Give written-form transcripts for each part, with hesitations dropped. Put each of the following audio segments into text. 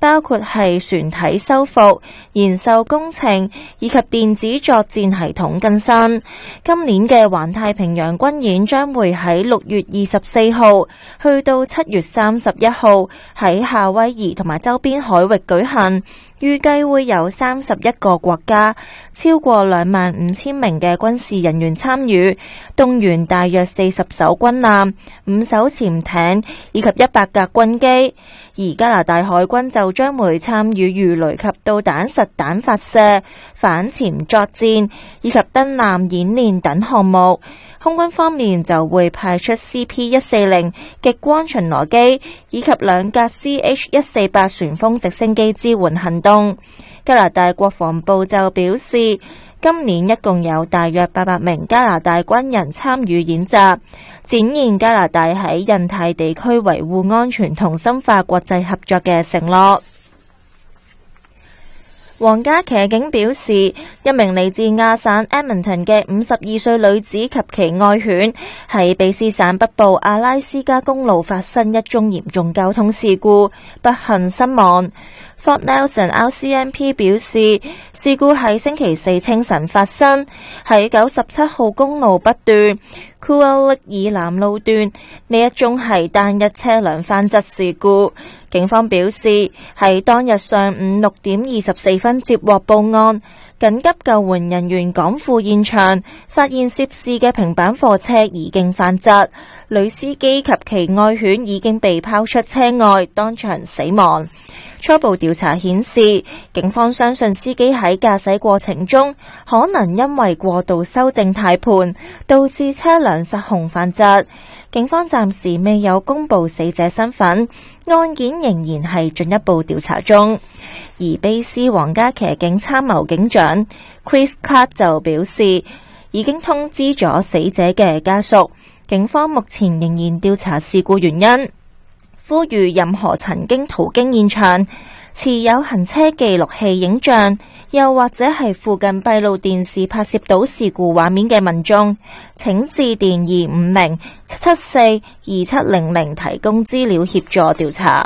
包括係船體修復、燃鏽工程以及電子作戰系統更新。今年嘅環太平洋軍演將會喺6月24號去到7月31號喺夏威夷同埋周邊海域舉行。預計會有31個國家，超過25,000名嘅軍事人員參與，動員大約40艘軍艦、5艘潛艇以及100架軍機。而加拿大海軍就將會參與魚雷及導彈實彈發射、反潛作戰以及登艦演練等項目。空軍方面就會派出 CP-140 極光巡邏機以及2架 CH-148 旋風直升機支援行動。加拿大國防部就表示，今年一共有大約800名加拿大軍人參與演習，展現加拿大喺印太地區維護安全同深化國際合作嘅承諾。皇家騎警表示，一名嚟自亞省 Edmonton 嘅52歲女子及其愛犬喺卑斯省北部阿拉斯加公路發生一宗嚴重交通事故，不幸身亡。Fort Nelson RCMP 表示，事故喺星期四清晨發生，喺97號公路北段 Coolwick 以南路段，呢一宗係單一車輛翻側事故。警方表示，喺當日上午6點24分接獲報案，緊急救援人員趕赴現場，發現涉事嘅平板貨車已經翻側，女司機及其愛犬已經被拋出車外，當場死亡。初步調查顯示，警方相信司機喺駕駛過程中可能因為過度修正軚盤，導致車輛失控翻側。警方暫時未有公布死者身份，案件仍然係進一步調查中。而卑斯皇家騎警參謀警長 Chris Clark 就表示，已經通知咗死者嘅家屬，警方目前仍然調查事故原因，呼籲任何曾經途經現場、持有行車記錄器影像，又或者係附近閉路電視拍攝到事故畫面嘅民眾，請致電250-774-2700提供資料協助調查。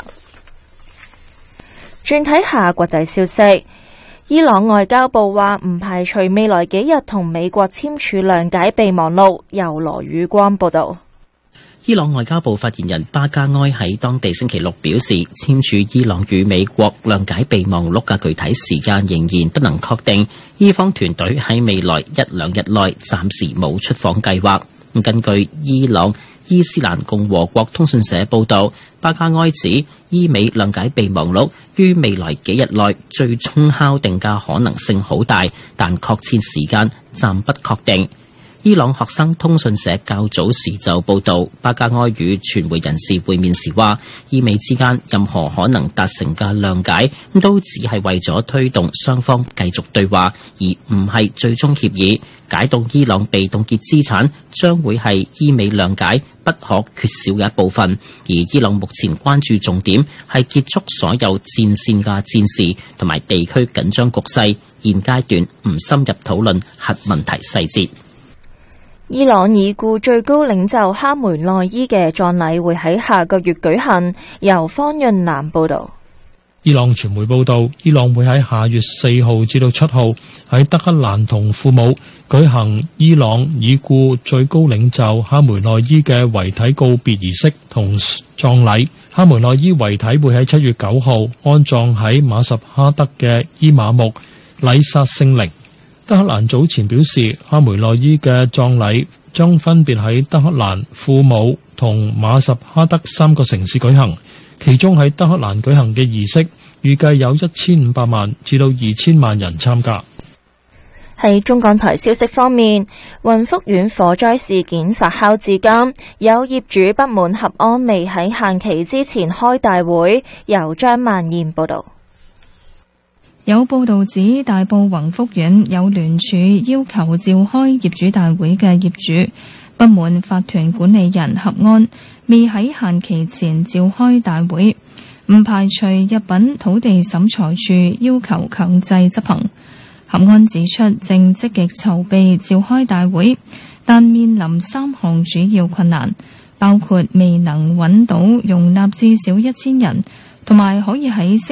轉睇下國際消息，伊朗外交部話唔排除未來幾日同美國簽署諒解備忘錄。由羅宇光報道。 伊朗外交部發言人巴加埃喺當地星期六表示，簽署伊朗與美國諒解備忘錄嘅具體時間仍然不能確定，伊方團隊喺未來1-2日內暫時冇出訪計劃。根據伊朗伊斯蘭共和國通訊社報道，巴加埃指伊美諒解備忘錄於未來幾日內最終敲定嘅可能性好大，但確切時間暫不確定。伊朗學生通訊社較早時就報道，巴加埃與傳媒人士會面時話，伊美之間任何可能達成嘅諒解都只係為咗推動雙方繼續對話，而唔係最終協議。解凍伊朗被凍結資產將會係伊美諒解不可缺少嘅一部分，而伊朗目前關注重點係結束所有戰線嘅戰事同埋地區緊張局勢，現階段唔深入討論核問題細節。 伊朗已故最高領袖哈梅內伊嘅葬禮會喺下個月舉行。由方潤南報道。 伊朗傳媒報道，伊朗會喺下月4號至到7號喺德黑蘭同庫姆舉行伊朗已故最高領袖哈梅內伊嘅遺體告別儀式同葬禮。哈梅內伊遺體會喺7月9號安葬喺馬什哈德嘅伊瑪目禮薩聖陵。德黑蘭早前表示，哈梅內伊嘅葬禮將分別喺德黑蘭、庫姆同馬什哈德3個城市舉行。其中喺德黑蘭舉行嘅儀式，預計有1500萬至到2000萬人參加。 喺中港台消息方面，雲福苑火災事件發酵至今，有業主不滿合安未喺限期之前開大會。由張曼燕報道。 有報道指，大埔宏福苑有聯署要求召開業主大會嘅業主不滿法團管理人合安未喺限期前召開大會，唔排除入稟土地審裁處要求強制執行。合安指出，正積極籌備召開大會，但面臨3項主要困難，包括未能揾到容納至少1000人，同埋可以喺